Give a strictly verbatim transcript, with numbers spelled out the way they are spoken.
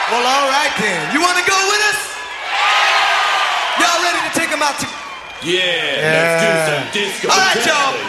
Well, all right then. You want to go with us? Y'all ready to take them out to... Yeah, let's do some disco. All right, y'all.